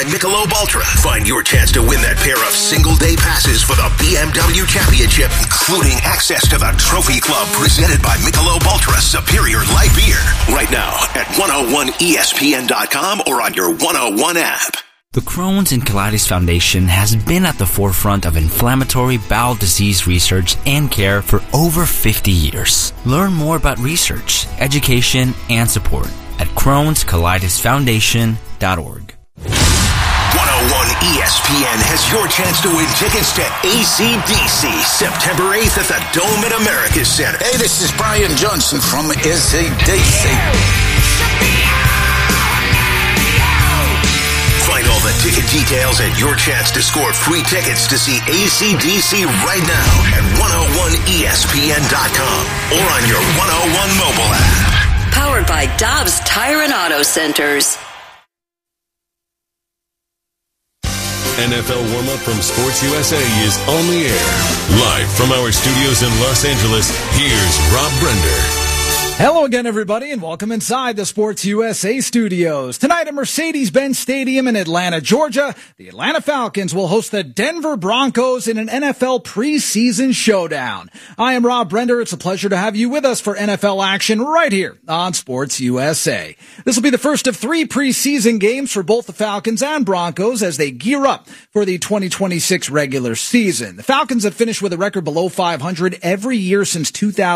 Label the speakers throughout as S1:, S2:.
S1: by Michelob Ultra. Find your chance to win that pair of single-day passes for the BMW Championship, including access to the Trophy Club presented by Michelob Ultra Superior Light Beer. Right now at 101ESPN.com or on your 101 app.
S2: The Crohn's and Colitis Foundation has been at the forefront of inflammatory bowel disease research and care for over 50 years. Learn more about research, education, and support at Crohn'sColitisFoundation.org.
S1: 101 ESPN has your chance to win tickets to AC/DC September 8th at the Dome at America's Center.
S3: Hey, this is Brian Johnson from AC/DC.
S1: Find all the ticket details and your chance to score free tickets to see AC/DC right now at 101ESPN.com or on your 101 mobile app.
S4: Powered by Dobbs Tire and Auto Centers.
S5: NFL warm-up from Sports USA is on the air. Live from our studios in Los Angeles, here's Rob Brender.
S6: Hello again, everybody, and welcome inside the Sports USA studios. Tonight at Mercedes-Benz Stadium in Atlanta, Georgia, the Atlanta Falcons will host the Denver Broncos in an NFL preseason showdown. I am Rob Brender. It's a pleasure to have you with us for NFL action right here on Sports USA. This will be the first of 3 preseason games for both the Falcons and Broncos as they gear up for the 2026 regular season. The Falcons have finished with a record below 500 every year since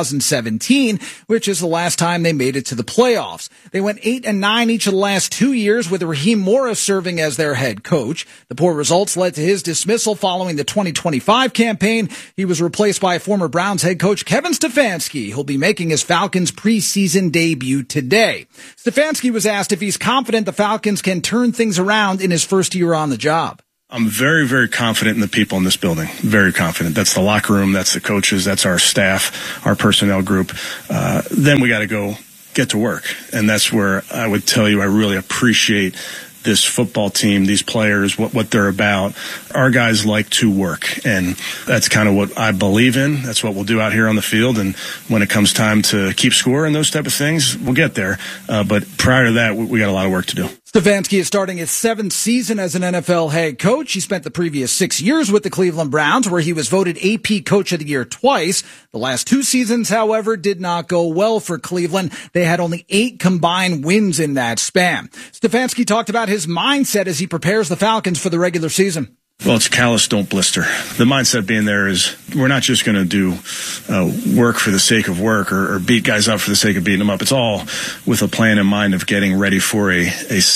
S6: 2017, which is the last time they made it to the playoffs. They went 8-9 each of the last 2 years with Raheem Morris serving as their head coach. The poor results led to his dismissal following the 2025 campaign. He was replaced by former Browns head coach Kevin Stefanski, who'll be making his Falcons preseason debut today. Stefanski was asked if he's confident the Falcons can turn things around in his first year on the job.
S7: I'm very, very confident in the people in this building. Very confident. That's the locker room. That's the coaches. That's our staff, our personnel group. Then we got to go get to work. And that's where I would tell you I really appreciate this football team, these players, what they're about. Our guys like to work, and that's kind of what I believe in. That's what we'll do out here on the field, and when it comes time to keep score and those type of things, we'll get there. But prior to that, we got a lot of work to do.
S6: Stefanski is starting his 7th season as an NFL head coach. He spent the previous 6 years with the Cleveland Browns, where he was voted AP Coach of the Year twice. The last 2 seasons, however, did not go well for Cleveland. They had only 8 combined wins in that span. Stefanski talked about his mindset as he prepares the Falcons for the regular season.
S7: Well, it's callous, don't blister. The mindset being there is we're not just going to do work for the sake of work or beat guys up for the sake of beating them up. It's all with a plan in mind of getting ready for a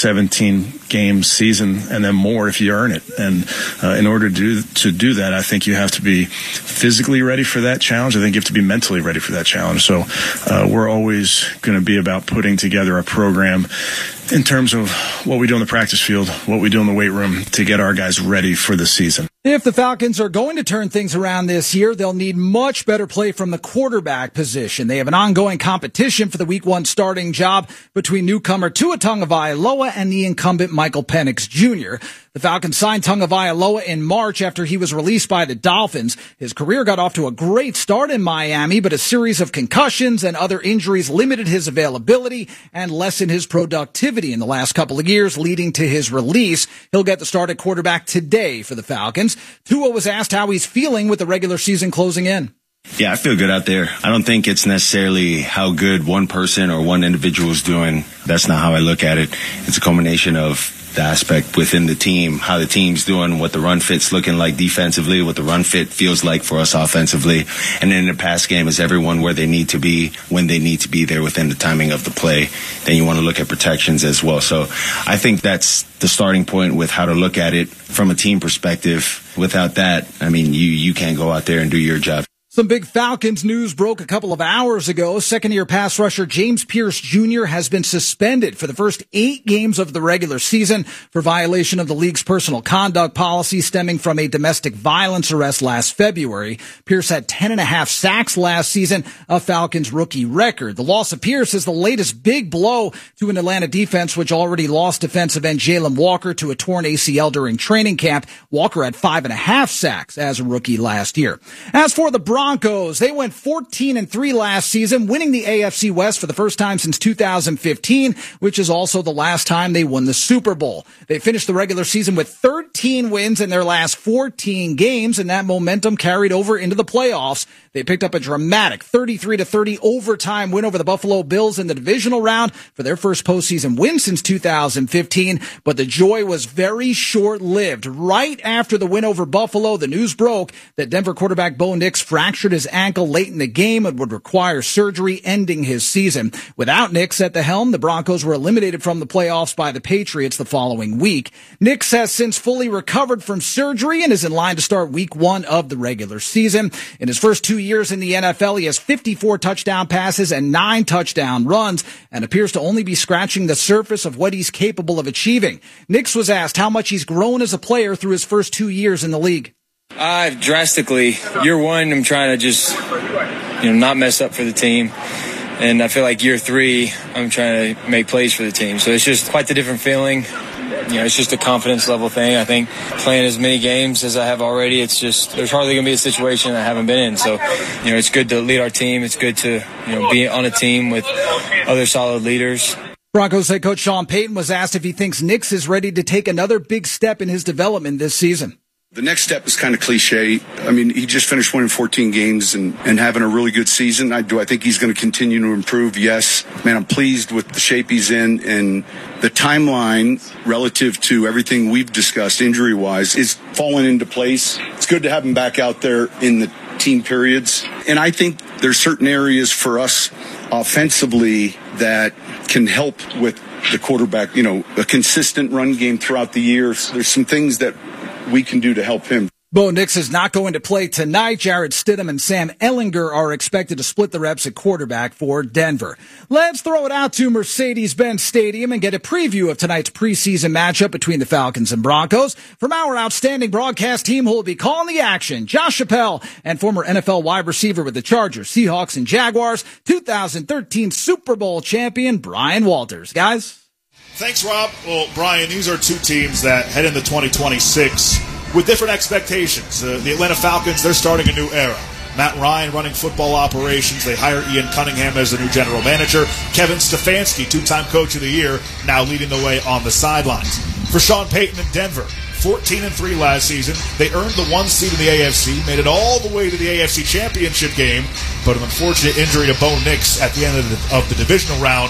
S7: 17-game season and then more if you earn it. And in order to do that, I think you have to be physically ready for that challenge. I think you have to be mentally ready for that challenge. So we're always going to be about putting together a program in terms of what we do on the practice field, what we do in the weight room to get our guys ready for the season.
S6: If the Falcons are going to turn things around this year, they'll need much better play from the quarterback position. They have an ongoing competition for the Week 1 starting job between newcomer Tua Tagovailoa and the incumbent Michael Penix Jr. The Falcons signed Tagovailoa in March after he was released by the Dolphins. His career got off to a great start in Miami, but a series of concussions and other injuries limited his availability and lessened his productivity in the last couple of years, leading to his release. He'll get the start at quarterback today for the Falcons. Tua was asked how he's feeling with the regular season closing in.
S8: Yeah, I feel good out there. I don't think it's necessarily how good one person or one individual is doing. That's not how I look at it. It's a combination of the aspect within the team, how the team's doing, what the run fit's looking like defensively, what the run fit feels like for us offensively. And then in the pass game is everyone where they need to be, when they need to be there within the timing of the play. Then you want to look at protections as well. So I think that's the starting point with how to look at it from a team perspective. Without that, I mean, you can't go out there and do your job.
S6: Some big Falcons news broke a couple of hours ago. Second-year pass rusher James Pierce Jr. has been suspended for the first 8 games of the regular season for violation of the league's personal conduct policy stemming from a domestic violence arrest last February. Pierce had 10.5 sacks last season, a Falcons rookie record. The loss of Pierce is the latest big blow to an Atlanta defense which already lost defensive end Jalen Walker to a torn ACL during training camp. Walker had 5.5 sacks as a rookie last year. As for the Broncos, Broncos. They went 14-3 last season, winning the AFC West for the first time since 2015, which is also the last time they won the Super Bowl. They finished the regular season with 13 wins in their last 14 games, and that momentum carried over into the playoffs. They picked up a dramatic 33-30 overtime win over the Buffalo Bills in the divisional round for their first postseason win since 2015, but the joy was very short-lived. Right after the win over Buffalo, the news broke that Denver quarterback Bo Nix fractured his ankle late in the game and would require surgery, ending his season. Without Nix at the helm, the Broncos were eliminated from the playoffs by the Patriots the following week. Nix has since fully recovered from surgery and is in line to start week 1 of the regular season. In his first 2 years in the NFL, he has 54 touchdown passes and 9 touchdown runs and appears to only be scratching the surface of what he's capable of achieving. Nix was asked how much he's grown as a player through his first 2 years in the league.
S9: Drastically. Year 1, I'm trying to just, not mess up for the team. And I feel like year 3, I'm trying to make plays for the team. So it's just quite a different feeling. It's just a confidence level thing. I think playing as many games as I have already, it's just, there's hardly going to be a situation I haven't been in. So, it's good to lead our team. It's good to, be on a team with other solid leaders.
S6: Broncos head coach Sean Payton was asked if he thinks Nix is ready to take another big step in his development this season.
S10: The next step is kind of cliche. I mean, he just finished winning 14 games and having a really good season. I think he's going to continue to improve? Yes. Man, I'm pleased with the shape he's in, and the timeline relative to everything we've discussed injury-wise is falling into place. It's good to have him back out there in the team periods. And I think there's certain areas for us offensively that can help with the quarterback, a consistent run game throughout the years. There's some things that we can do to help him.
S6: Bo Nix is not going to play tonight. Jarrett Stidham and Sam Ehlinger are expected to split the reps at quarterback for Denver. Let's throw it out to Mercedes-Benz Stadium and get a preview of tonight's preseason matchup between the Falcons and Broncos. From our outstanding broadcast team who will be calling the action, Josh Chappelle and former NFL wide receiver with the Chargers, Seahawks, and Jaguars, 2013 Super Bowl champion Brian Walters. Guys?
S11: Thanks, Rob. Well, Brian, these are 2 teams that head into 2026 with different expectations. The Atlanta Falcons, they're starting a new era. Matt Ryan running football operations. They hire Ian Cunningham as the new general manager. Kevin Stefanski, 2-time coach of the year, now leading the way on the sidelines. For Sean Payton in Denver, 14-3 last season. They earned the 1 seed in the AFC, made it all the way to the AFC Championship game, but an unfortunate injury to Bo Nix at the end of the divisional round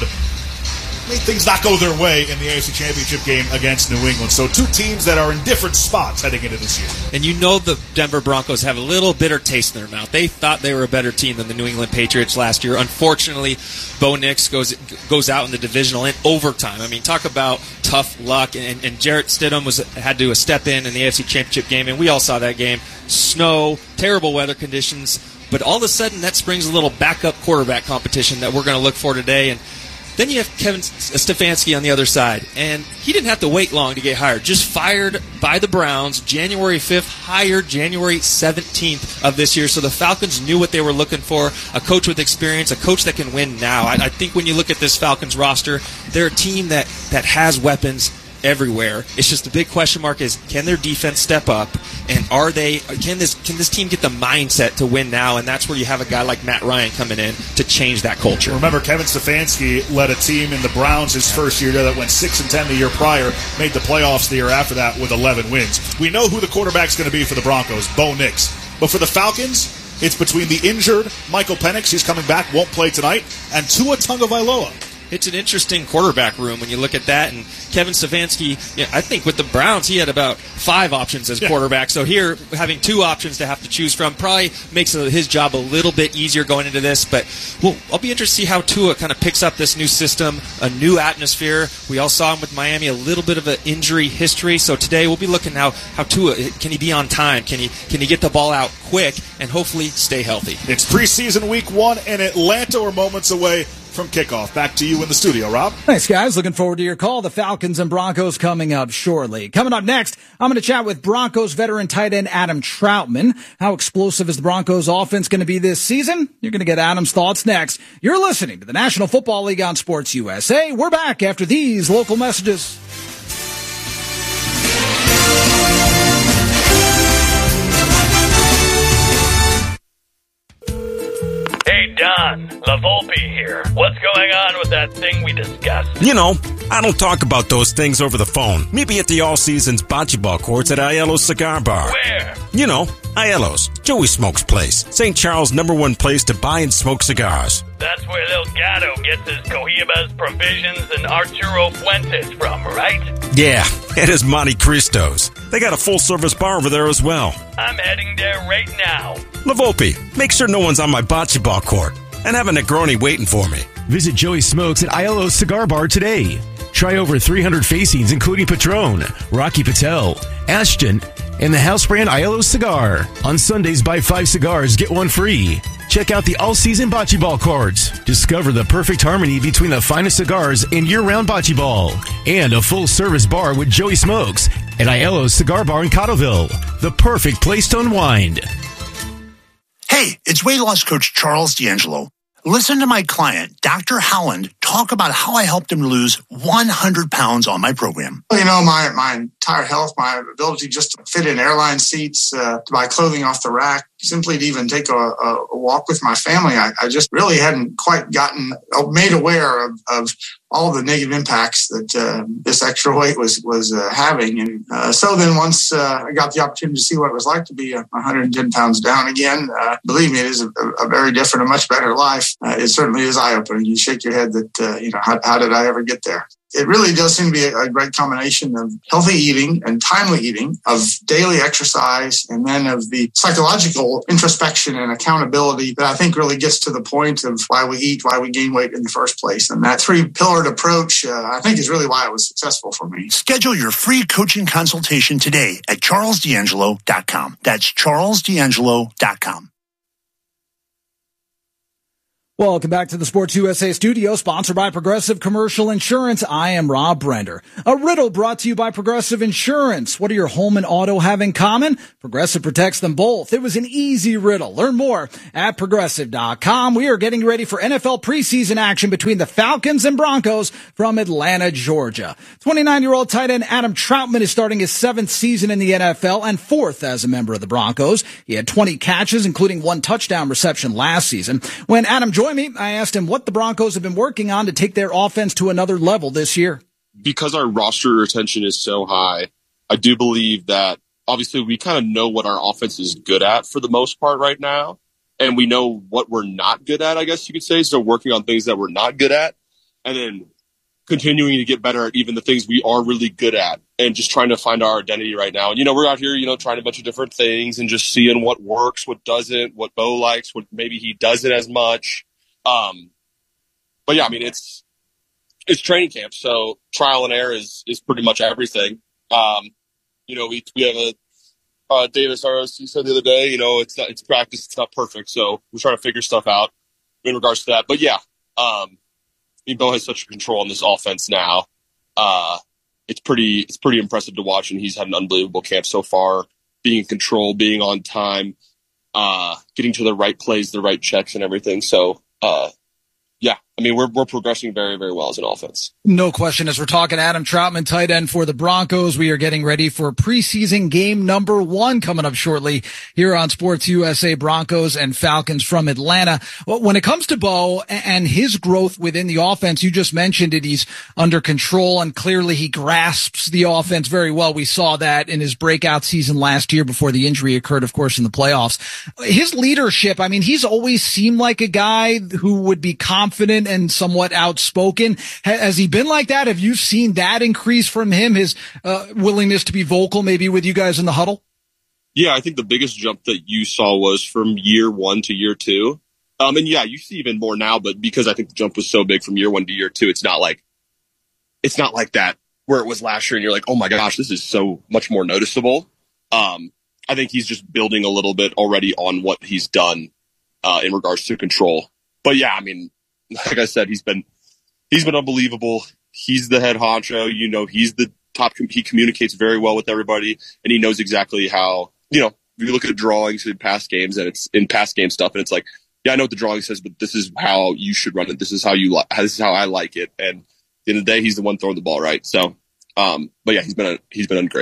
S11: made things not go their way in the AFC Championship game against New England. So 2 teams that are in different spots heading into this year.
S12: And the Denver Broncos have a little bitter taste in their mouth. They thought they were a better team than the New England Patriots last year. Unfortunately, Bo Nix goes out in the divisional in overtime. I mean, talk about tough luck. And Jarrett Stidham had to step in the AFC Championship game, and we all saw that game. Snow, terrible weather conditions. But all of a sudden, that springs a little backup quarterback competition that we're going to look for today. And then you have Kevin Stefanski on the other side, and he didn't have to wait long to get hired. Just fired by the Browns January 5th, hired January 17th of this year. So the Falcons knew what they were looking for, a coach with experience, a coach that can win now. I think when you look at this Falcons roster, they're a team that has weapons everywhere. It's just the big question mark is, can their defense step up, and can this team get the mindset to win now? And that's where you have a guy like Matt Ryan coming in to change that culture.
S11: Remember, Kevin Stefanski led a team in the Browns his first year there that went 6-10 the year prior, made the playoffs the year after that with 11 wins. We know who the quarterback's going to be for the Broncos, Bo Nix. But for the Falcons, it's between the injured Michael Penix, he's coming back, won't play tonight, and Tua Tagovailoa.
S12: It's an interesting quarterback room when you look at that. And Kevin Stefanski, I think with the Browns, he had about 5 options as quarterback. So here, having 2 options to have to choose from probably makes his job a little bit easier going into this. But I'll be interested to see how Tua kind of picks up this new system, a new atmosphere. We all saw him with Miami, a little bit of an injury history. So today we'll be looking how Tua, can he be on time? Can he get the ball out quick and hopefully stay healthy?
S11: It's preseason week 1 in Atlanta. We're moments away from kickoff. Back to you in the studio, Rob.
S6: Thanks, guys. Looking forward to your call. The Falcons and Broncos coming up shortly. Coming up next, I'm going to chat with Broncos veteran tight end Adam Troutman. How explosive is the Broncos offense going to be this season? You're going to get Adam's thoughts next. You're listening to the National Football League on Sports USA. We're back after these local messages.
S13: La Volpe here. What's going on with that thing we discussed?
S14: You know, I don't talk about those things over the phone. Meet me at the all-seasons bocce ball courts at Aiello's Cigar Bar.
S13: Where?
S14: You know, Aiello's, Joey Smoke's place. St. Charles' #1 place to buy and smoke cigars.
S13: That's where El Gato gets his Cohibas, Provisions, and Arturo Fuentes from, right?
S14: Yeah, it is Monte Cristo's. They got a full-service bar over there as well.
S13: I'm heading there right now.
S14: La Volpe, make sure no one's on my bocce ball court. And have a Negroni waiting for me.
S15: Visit Joey Smokes at Aiello's Cigar Bar today. Try over 300 facings, including Patron, Rocky Patel, Ashton, and the house brand Aiello's Cigar. On Sundays, buy 5 cigars, get 1 free. Check out the all-season bocce ball courts. Discover the perfect harmony between the finest cigars and year-round bocce ball. And a full-service bar with Joey Smokes at Aiello's Cigar Bar in Cottleville. The perfect place to unwind.
S16: Hey, it's weight loss coach Charles D'Angelo. Listen to my client, Dr. Howland, talk about how I helped him lose 100 pounds on my program.
S17: You know, my entire health, my ability just to fit in airline seats, to buy clothing off the rack, simply to even take a walk with my family, I just really hadn't quite gotten made aware of all the negative impacts that this extra weight was having. And so then once I got the opportunity to see what it was like to be 110 pounds down again, believe me, it is a very different, a much better life. It certainly is eye-opening. You shake your head that, how did I ever get there? It really does seem to be a great combination of healthy eating and timely eating, of daily exercise, and then of the psychological introspection and accountability that I think really gets to the point of why we eat, why we gain weight in the first place. And that 3-pillared approach, I think, is really why it was successful for me.
S16: Schedule your free coaching consultation today at charlesdangelo.com. That's charlesdangelo.com.
S6: Welcome back to the Sports USA studio, sponsored by Progressive Commercial Insurance. I am Rob Brender. A riddle brought to you by Progressive Insurance. What do your home and auto have in common? Progressive protects them both. It was an easy riddle. Learn more at Progressive.com. We are getting ready for NFL preseason action between the Falcons and Broncos from Atlanta, Georgia. 29-year-old tight end Adam Troutman is starting his 7th season in the NFL and 4th as a member of the Broncos. He had 20 catches, including 1 touchdown reception last season. When Adam joined me, I asked him what the Broncos have been working on to take their offense to another level this year.
S18: Because our roster retention is so high, I do believe that obviously we kind of know what our offense is good at for the most part right now. And we know what we're not good at, I guess you could say. So working on things that we're not good at and then continuing to get better at even the things we are really good at and just trying to find our identity right now. And, we're out here, trying a bunch of different things and just seeing what works, what doesn't, what Bo likes, what maybe he doesn't as much. But yeah, I mean, it's training camp, so trial and error is pretty much everything. We have Davis, our OC, said the other day, it's practice, it's not perfect, so we're trying to figure stuff out in regards to that. But yeah, Bo has such control on this offense now. It's pretty impressive to watch, and he's had an unbelievable camp so far, being in control, being on time, getting to the right plays, the right checks and everything. So, yeah, I mean, we're progressing very, very well as an offense.
S6: No question. As we're talking Adam Troutman, tight end for the Broncos, we are getting ready for preseason game number 1 coming up shortly here on Sports USA. Broncos and Falcons from Atlanta. Well, when it comes to Bo and his growth within the offense, you just mentioned it. He's under control and clearly he grasps the offense very well. We saw that in his breakout season last year before the injury occurred, of course, in the playoffs. His leadership, I mean, he's always seemed like a guy who would be confident and somewhat outspoken. Has he been like that? Have you seen that increase from him, his willingness to be vocal maybe with you guys in the huddle?
S18: Yeah, I think the biggest jump that you saw was from year 1 to year 2. And yeah, you see even more now, but because I think the jump was so big from year 1 to year 2, it's not like that where it was last year and you're like, oh my gosh, this is so much more noticeable. I think he's just building a little bit already on what he's done in regards to control. But yeah, I mean, like I said, he's been unbelievable. He's the head honcho. He's the top. He communicates very well with everybody, and he knows exactly how. You look at drawings in past games, and it's in past game stuff, and it's like, yeah, I know what the drawing says, but this is how you should run it. This is how this is how I like it. And at the end of the day, he's the one throwing the ball right. So, but yeah, he's been great.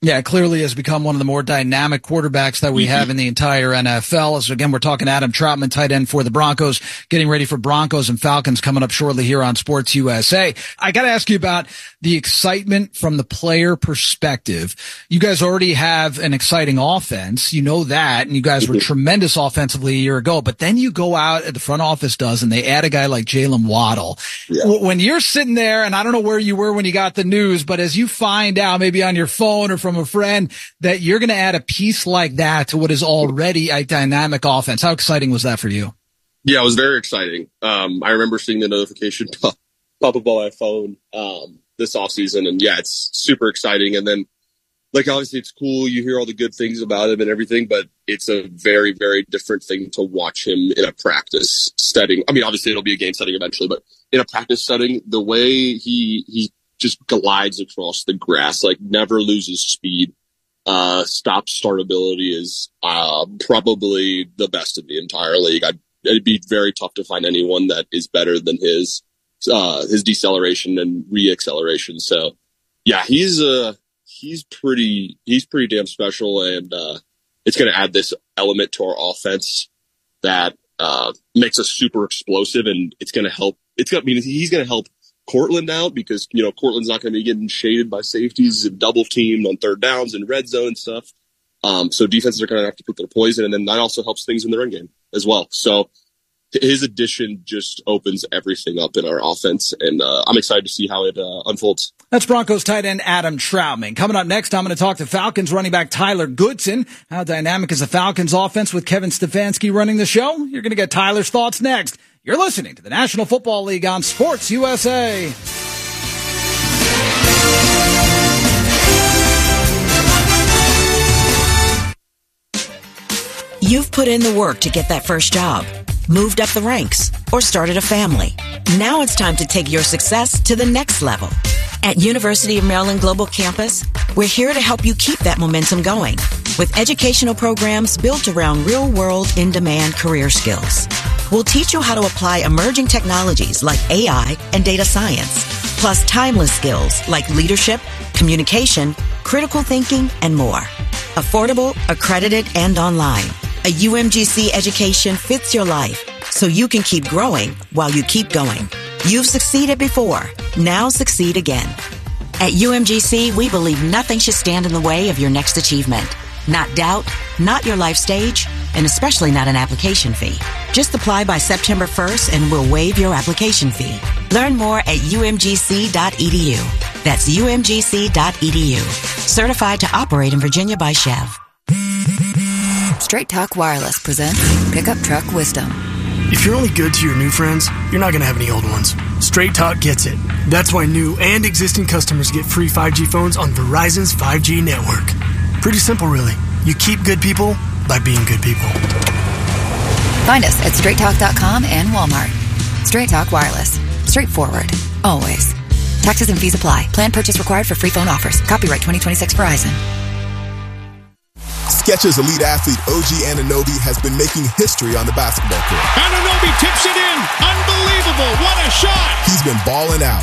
S6: Yeah, clearly has become one of the more dynamic quarterbacks that we have in the entire NFL. So again, we're talking Adam Trautman, tight end for the Broncos, getting ready for Broncos and Falcons coming up shortly here on Sports USA. I got to ask you about the excitement from the player perspective. You guys already have an exciting offense. You know that, and you guys were tremendous offensively a year ago, but then you go out, the front office does, and they add a guy like Jalen Waddle. Yeah. When you're sitting there, and I don't know where you were when you got the news, but as you find out maybe on your phone or from a friend that you're going to add a piece like that to what is already a dynamic offense, how exciting was that for you?
S18: Yeah, it was very exciting. I remember seeing the notification pop up on my phone this offseason, and yeah, it's super exciting. And then, like, obviously it's cool. You hear all the good things about him and everything, but it's a very, very different thing to watch him in a practice setting. I mean, obviously it'll be a game setting eventually, but in a practice setting, the way he just glides across the grass, like never loses speed, stop-start ability is probably the best in the entire league. It'd be very tough to find anyone that is better than his deceleration and re-acceleration. So yeah, he's pretty damn special, and it's going to add this element to our offense that makes us super explosive, and it's going to help. He's going to help Cortland out because, you know, Cortland's not going to be getting shaded by safeties and double teamed on third downs and red zone and stuff. So defenses are going to have to put their poison, and then that also helps things in the run game as well. So his addition just opens everything up in our offense, and I'm excited to see how it unfolds. That's
S6: Broncos tight end Adam Trautman. Coming up next, I'm going to talk to Falcons running back Tyler Goodson. How dynamic is the Falcons offense with Kevin Stefanski running the show? You're going to get Tyler's thoughts next. You're listening to the National Football League on Sports USA.
S19: You've put in the work to get that first job, moved up the ranks, or started a family. Now it's time to take your success to the next level. At University of Maryland Global Campus, we're here to help you keep that momentum going with educational programs built around real-world, in-demand career skills. We'll teach you how to apply emerging technologies like AI and data science, plus timeless skills like leadership, communication, critical thinking, and more. Affordable, accredited, and online. A UMGC education fits your life so you can keep growing while you keep going. You've succeeded before. Now succeed again. At UMGC, we believe nothing should stand in the way of your next achievement. Not doubt, not your life stage, and especially not an application fee. Just apply by September 1st and we'll waive your application fee. Learn more at umgc.edu. That's umgc.edu. Certified to operate in Virginia by Chev.
S20: Straight Talk Wireless presents Pickup Truck Wisdom.
S21: If you're only good to your new friends, you're not going to have any old ones. Straight Talk gets it. That's why new and existing customers get free 5G phones on Verizon's 5G network. Pretty simple, really. You keep good people by being good people.
S20: Find us at straighttalk.com and Walmart. Straight Talk Wireless. Straightforward. Always. Taxes and fees apply. Plan purchase required for free phone offers. Copyright 2026 Verizon.
S22: Skechers elite athlete OG Anunoby has been making history on the basketball court.
S23: Anunoby tips it in. Unbelievable. What a shot.
S22: He's been balling out.